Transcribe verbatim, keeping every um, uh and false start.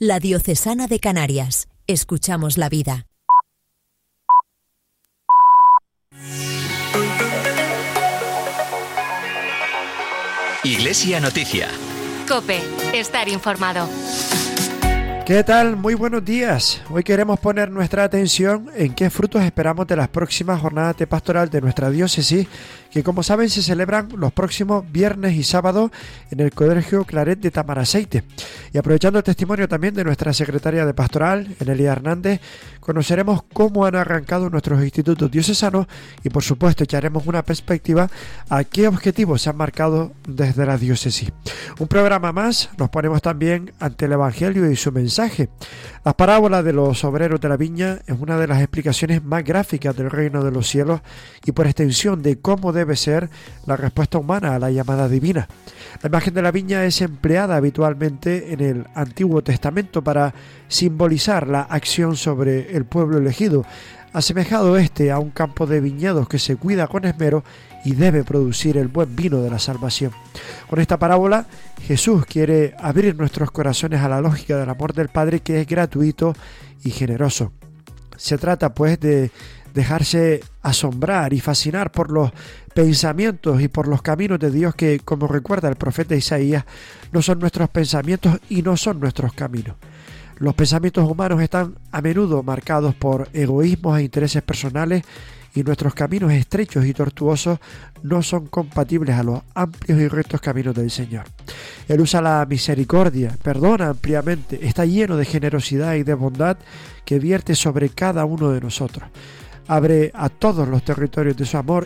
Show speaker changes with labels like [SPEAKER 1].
[SPEAKER 1] La Diocesana de Canarias. Escuchamos la vida.
[SPEAKER 2] Iglesia Noticia.
[SPEAKER 3] COPE. Estar informado.
[SPEAKER 4] ¿Qué tal? Muy buenos días. Hoy queremos poner nuestra atención en qué frutos esperamos de las próximas jornadas de pastoral de nuestra diócesis, que como saben se celebran los próximos viernes y sábados en el Colegio Claret de Tamaraceite. Y aprovechando el testimonio también de nuestra secretaria de pastoral, Enelia Hernández, conoceremos cómo han arrancado nuestros institutos diocesanos y por supuesto echaremos una perspectiva a qué objetivos se han marcado desde la diócesis. Un programa más, nos ponemos también ante el Evangelio y su mensaje. La parábola de los obreros de la viña es una de las explicaciones más gráficas del reino de los cielos y por extensión de cómo debe ser la respuesta humana a la llamada divina. La imagen de la viña es empleada habitualmente en el Antiguo Testamento para simbolizar la acción sobre el pueblo elegido, asemejado este a un campo de viñedos que se cuida con esmero y debe producir el buen vino de la salvación. Con esta parábola, Jesús quiere abrir nuestros corazones a la lógica del amor del Padre, que es gratuito y generoso. Se trata pues de dejarse asombrar y fascinar por los pensamientos y por los caminos de Dios que, como recuerda el profeta Isaías, no son nuestros pensamientos y no son nuestros caminos. Los pensamientos humanos están a menudo marcados por egoísmos e intereses personales y nuestros caminos estrechos y tortuosos no son compatibles a los amplios y rectos caminos del Señor. Él usa la misericordia, perdona ampliamente, está lleno de generosidad y de bondad que vierte sobre cada uno de nosotros. Abre a todos los territorios de su amor